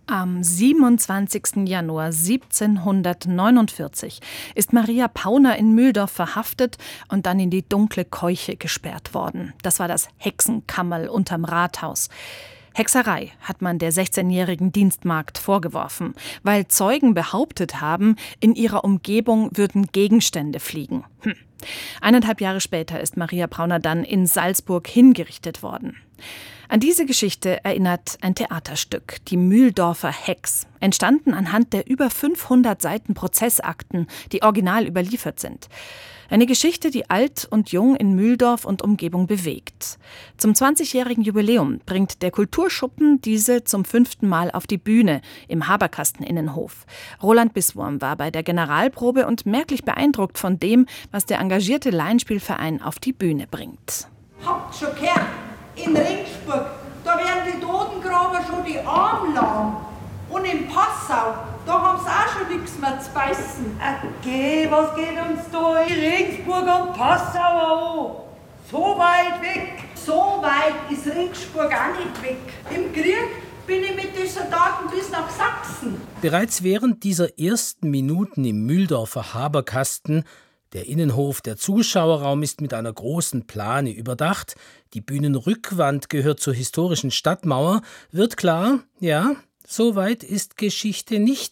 Am 27. Januar 1749 ist Maria Pauner in Mühldorf verhaftet und dann in die dunkle Keuche gesperrt worden. Das war das Hexenkammerl unterm Rathaus. Hexerei hat man der 16-jährigen Dienstmagd vorgeworfen, weil Zeugen behauptet haben, in ihrer Umgebung würden Gegenstände fliegen. 1,5 Jahre später ist Maria Pauner dann in Salzburg hingerichtet worden. An diese Geschichte erinnert ein Theaterstück, die Mühldorfer Hex, entstanden anhand der über 500 Seiten Prozessakten, die original überliefert sind. Eine Geschichte, die alt und jung in Mühldorf und Umgebung bewegt. Zum 20-jährigen Jubiläum bringt der Kulturschuppen diese zum 5. Mal auf die Bühne im Haberkasten-Innenhof. Roland Bisswurm war bei der Generalprobe und merklich beeindruckt von dem, was der engagierte Laienspielverein auf die Bühne bringt. Habt schon gehört? In Regensburg, da werden die Totengraber schon die Arme lang. Und in Passau, da haben sie auch schon nichts mehr zu beißen. Okay, was geht uns da in Regensburg und Passau an? So weit weg? So weit ist Regensburg auch nicht weg. Im Krieg bin ich mit den Soldaten bis nach Sachsen. Bereits während dieser ersten Minuten im Mühldorfer Haberkasten, der Innenhof, der Zuschauerraum ist mit einer großen Plane überdacht, die Bühnenrückwand gehört zur historischen Stadtmauer, wird klar, ja, so weit ist Geschichte nicht